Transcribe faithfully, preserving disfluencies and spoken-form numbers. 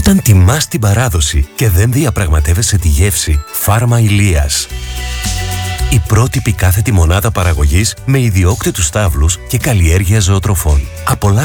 Όταν τιμάς την παράδοση και δεν διαπραγματεύεσαι τη γεύση, Φάρμα Ηλίας. Η πρότυπη κάθετη μονάδα παραγωγής με ιδιόκτητους στάβλους και καλλιέργεια ζωοτροφών.